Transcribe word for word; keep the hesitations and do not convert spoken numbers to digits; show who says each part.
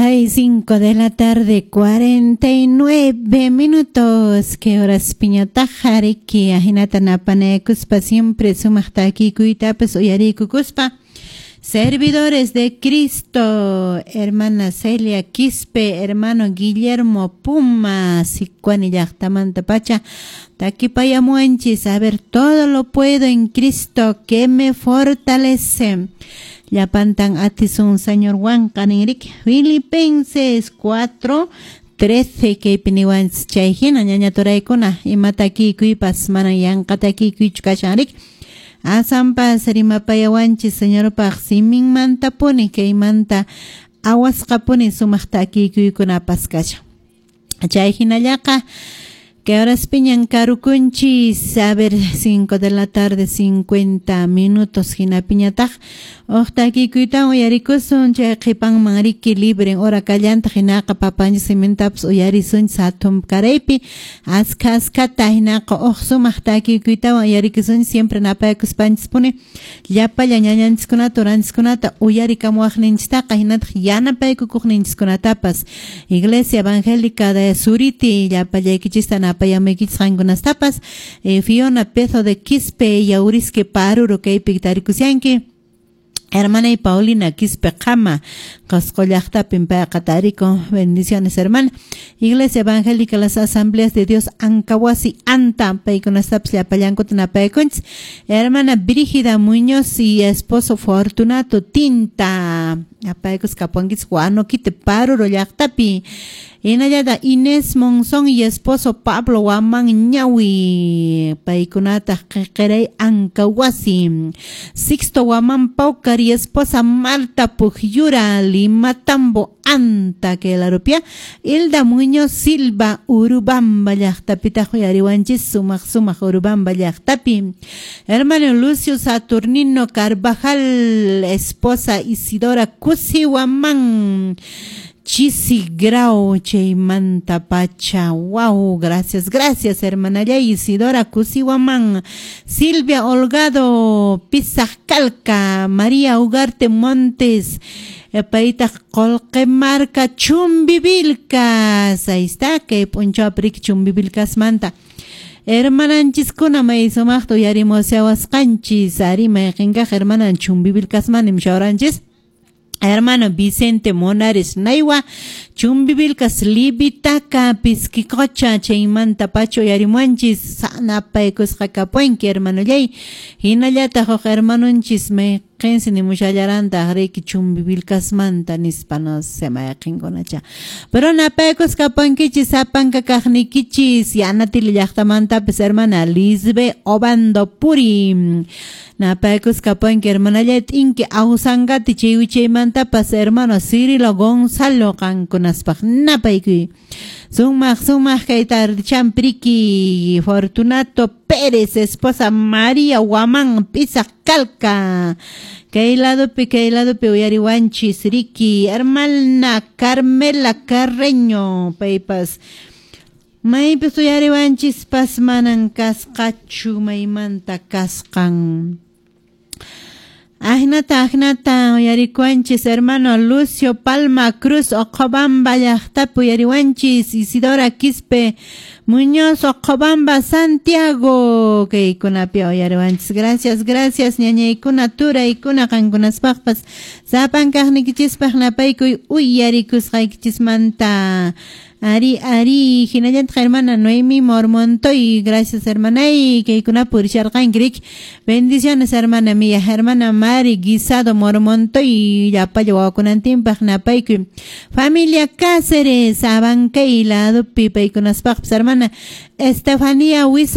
Speaker 1: Ay, cinco de la tarde, cuarenta y nueve minutos. ¿Qué horas piñata jariki? Ajinata napane kuspa siempre sumachta aquí kuitapes uyariku kuspa. Servidores de Cristo, hermana Celia Quispe, hermano Guillermo Puma, Sicuani Yachtamanta Pacha, Taquipayamuanchis, a ver, todo lo puedo en Cristo que me fortalece. Ya pantan atison señor Juan Canirik, Filipenses cuatro, trece, que piniwans chayhina, ñaña toraikuna, y mataki kuipas, manayan kataki kuichkasharik. Asampa sarimapayawanchi señor paq simin manta pone que manta awasqa pone sumaqta aquí kuykunapas kasha. Chay hinallaqa que ahora espiñan carucunchis, a ver, cinco de la tarde, cincuenta minutos, hina piñataj, ojta aquí kuitan uyarikusun, chay qipan manriki libre, ora callanta, hinaqa papañi simentaps uyarisun satum kareipi, aska askata, hinaqa ojsumaqta aquí kuitan uyarikusun, siempre napaykus panchis pone, llapa llañañanchis oranchis uyarikamuajninchtaqa, hinataj yanapaykukuqninchis Iglesia Evangélica de Suriti, llapa llaikichista Payamekichis hangunas tapas, eh, Fiona Pezo de Quispe y Aurisque Paruro que pictaricusianque, hermana y Paulina Quispe Jama, Cascollachta Pimpa Catarico, bendiciones hermana. Iglesia Evangélica, las Asambleas de Dios Ancahuasi Anta, Paiconastapslia Payanco Tenapeconch, hermana Brígida Muñoz y esposo Fortunato Tinta, Apaicos Caponguis Juano Quite Paruro Yachtapi. Inayada Inés Monzón y esposo Pablo Guamán Ñawi, Paikunata Querey Ancahuasi, Sixto Guamán Paucar y esposa Marta Pugyura, Lima Tambo Anta, que la rupia, Hilda Muñoz Silva, Urubamba Yachtapi, Ariwanchis, Sumac Sumac, Urubamba Yachtapi, hermano Lucio Saturnino Carvajal, esposa Isidora Cusi Guamán, Chisi Grau, Cheimanta Pacha, wow, gracias, gracias, hermana ya Isidora Cusihuamán, Silvia Holgado, Pizajcalca, María Ugarte Montes, Paita Colque Marca, Chumbivilcas, ahí está, que poncho apric Chumbivilcas manta. Hermana Chiskuna me hizo macto y arimo seawas canchis, arima genga, hermana Chumbivilcas manim shauranchis. Hermano Vicente Monares Naiwa, Chumbivilcas Libitaca, Pisquicocha, Cheimanta Pacho y Arimanchis, Sana Paecos Jacapuenque, hermano Yay, Hinayata, hermano Chisme, Kensi ni Mushallaranta, Reiki Chumbivilcas Manta, Nispanos, Semaya Kingonacha. Pero na Paecos Capuenque, Chisapanca Cajniquichis, Yanatil Yachtamanta, pues hermana Lisbe Obando Puri. Na Paecos Capuenque, hermana Yet Inque, Ausangati, Chiwiche Manta, pas hermano Cirilo Gonzalo, Canconaspag, Napaiki. Sumach, sumach, Kaitar Champriki, Fortunato Pérez, esposa María Guamán, Pisa Calca. Keilado pe, Keilado pe, Uyariwanchis, Riki, hermana Carmela Carreño, Peipas. May Uyariwanchis, Pasmanan Cascachu, Maymanta Cascan. Agnata, Agnata, Uyaricuanchis, hermano Lucio Palma Cruz, Ocobamba, Yachtapu, Uyariwanchis, Isidora Quispe, Muñoz, Ocobamba, Santiago, que Iconapia, Uyariwanchis, gracias, gracias, ñaña Icuna Tura, Icuna Cancunas Papas, Zapan Cajniquichis, Pajnapaico, Uyaricus, Raiquichis Manta. Ari, Ari, Hinayant hermana Noemi Mormontoy, gracias hermana y que kuna purchar Greek. Bendiciones hermana mía, hermana Mari Guisado Mormontoy, ya payo con antimpa napaiku. Familia Cáceres, Abanca y lado pipa y con las papas, hermana Estefanía Huiza.